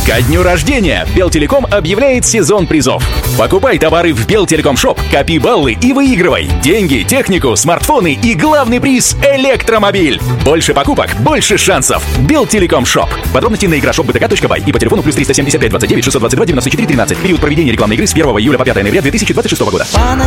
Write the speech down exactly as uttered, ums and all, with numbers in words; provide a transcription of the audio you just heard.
Ко дню рождения Белтелеком объявляет сезон призов. Покупай товары в Белтелеком Шоп, копи баллы и выигрывай деньги, технику, смартфоны и главный приз — электромобиль. Больше покупок, больше шансов. Белтелеком Шоп. Подробности на игрошоп точка би тэ ка точка бай и по телефону плюс триста семьдесят пять двадцать девять шестьсот двадцать два девяносто четыре тринадцать. Период проведения рекламной игры с первого июля по пятое ноября две тысячи двадцать шестого года.